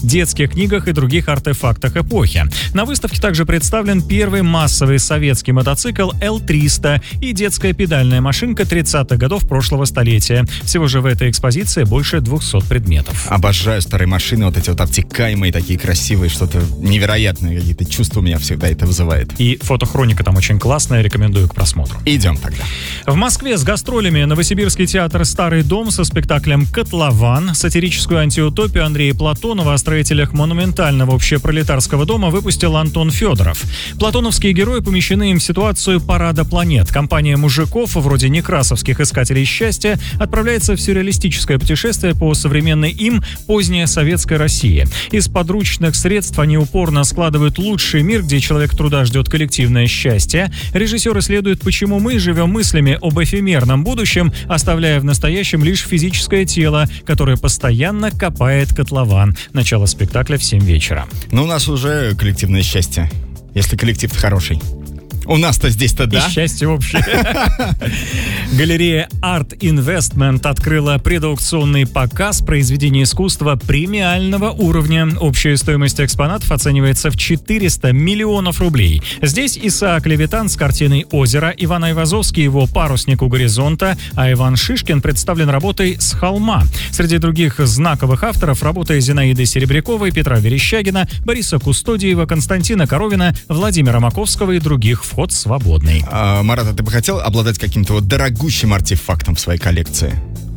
детских книгах и других артефактах эпохи. На выставке также представлен первый массовый советский мотоцикл L300 и детская педальная машинка 30-х годов прошлого столетия. Всего же в этой экспозиции больше 200 предметов. Обожаю старые машины, вот эти вот обтекаемые, такие красивые, что-то невероятное, какие-то чувства у меня всегда это вызывает. И фотохроника там очень классная, рекомендую к просмотру. Идем тогда. В Москве с гастролями Новосибирский театр «Старый дом» со спектаклем «Котлован», сатирическую антиутопию Андрея Платонова о строителях монументального общепролетарского дома выпустил Антон Федоров. Платоновские герои помещены им в ситуацию парада планет. Компания мужиков, вроде некрасовских искателей счастья, отправляется в сюрреалистическое путешествие по современной им поздней советской России. Из подручных средств они упорно складывают лучший мир, где человек труда ждет коллективное счастье. Режиссер исследует, почему мы живем мыслями об эфемерном будущем, оставляя в настоящем лишь физическое тело, которое постоянно копает котлован. Начало спектакля в 7 вечера. Ну, у нас уже коллективное счастье, если коллектив хороший. У нас-то здесь-то, да? И счастье общее. Галерея Art Investment открыла предаукционный показ произведений искусства премиального уровня. Общая стоимость экспонатов оценивается в 400 миллионов рублей. Здесь Исаак Левитан с картиной «Озеро», Иван Айвазовский его «Парусник у горизонта», а Иван Шишкин представлен работой «С холма». Среди других знаковых авторов работы Зинаиды Серебряковой, Петра Верещагина, Бориса Кустодиева, Константина Коровина, Владимира Маковского и других. Вход свободный. Марат, а ты бы хотел обладать каким-то вот дорогущим артефактом в своей коллекции?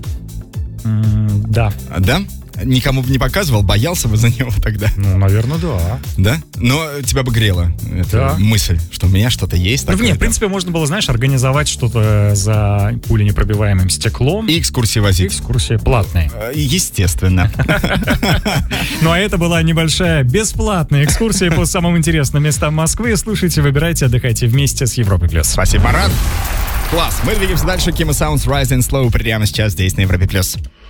Да. Да? Никому бы не показывал, боялся бы за него тогда? Ну, наверное, да. Да? Но тебя бы грела эта мысль, что у меня что-то есть. Ну, в принципе, можно было, знаешь, организовать что-то за пуленепробиваемым стеклом. И экскурсии возить. Экскурсии платные. Естественно. Ну, а это была небольшая бесплатная экскурсия по самым интересным местам Москвы. Слушайте, выбирайте, отдыхайте вместе с Европой+. Спасибо, Марат. Класс. Мы двигаемся дальше. Kimo Sounds Rise and Slow прямо сейчас здесь на Европе+.